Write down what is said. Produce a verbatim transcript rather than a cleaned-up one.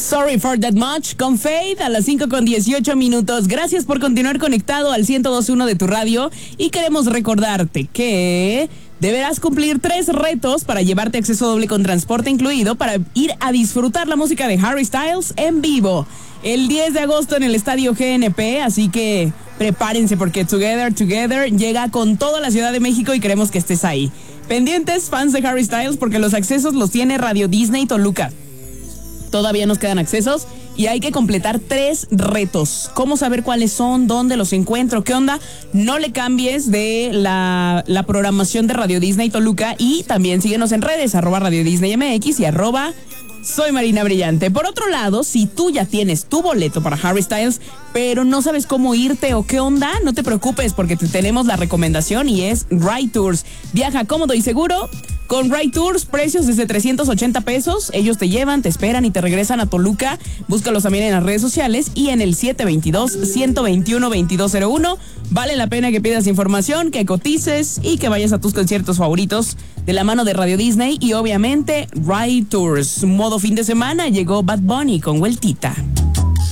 Sorry for that much con Faith a las cinco con dieciocho minutos. Gracias por continuar conectado al ciento dos punto uno de tu radio y queremos recordarte que deberás cumplir tres retos para llevarte acceso doble con transporte incluido para ir a disfrutar la música de Harry Styles en vivo el diez de agosto en el Estadio G N P, así que prepárense porque Together Together llega con toda la Ciudad de México y queremos que estés ahí. Pendientes, fans de Harry Styles, porque los accesos los tiene Radio Disney Toluca. Todavía nos quedan accesos y hay que completar tres retos. ¿Cómo saber cuáles son? ¿Dónde los encuentro? ¿Qué onda? No le cambies de la, la programación de Radio Disney Toluca y también síguenos en redes, arroba Radio Disney M X y arroba Soy Marina Brillante. Por otro lado, si tú ya tienes tu boleto para Harry Styles, pero no sabes cómo irte o qué onda, no te preocupes porque te tenemos la recomendación y es Ride Tours. Viaja cómodo y seguro con Ride Tours, precios desde trescientos ochenta pesos. Ellos te llevan, te esperan y te regresan a Toluca. Búscalos también en las redes sociales y en el siete dos dos, uno dos uno, dos dos cero uno. Vale la pena que pidas información, que cotices y que vayas a tus conciertos favoritos de la mano de Radio Disney y obviamente Ride Tours. Modo fin de semana, llegó Bad Bunny con Vueltita.